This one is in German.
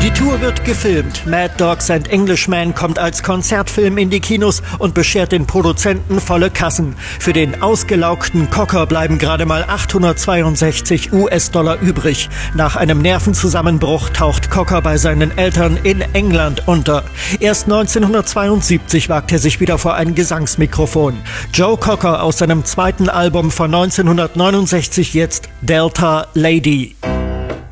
Die Tour wird gefilmt. Mad Dogs and Englishmen kommt als Konzertfilm in die Kinos und beschert den Produzenten volle Kassen. Für den ausgelaugten Cocker bleiben gerade mal 862 US-Dollar übrig. Nach einem Nervenzusammenbruch taucht Cocker bei seinen Eltern in England unter. Erst 1972 wagt er sich wieder vor ein Gesangsmikrofon. Joe Cocker aus seinem zweiten Album von 1969, jetzt Delta Lady.